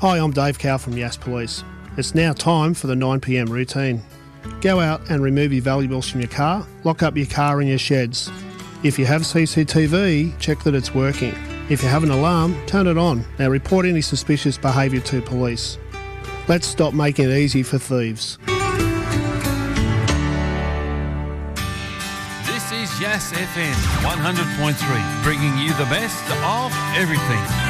Hi, I'm Dave Cow from Yass Police. It's now time for the 9pm routine. Go out and remove your valuables from your car, lock up your car in your sheds. If you have CCTV, check that it's working. If you have an alarm, turn it on. Now report any suspicious behaviour to police. Let's stop making it easy for thieves. This is Yass FM 100.3, bringing you the best of everything.